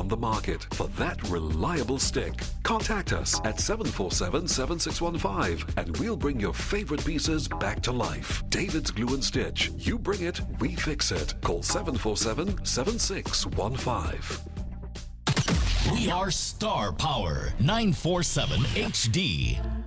the market for that reliable stick. Contact us at 747-7615 and we'll bring your favorite pieces back to life. David's Glue and Stitch. You bring it, we fix it. Call 747-7615. We are Star Power 947 HD.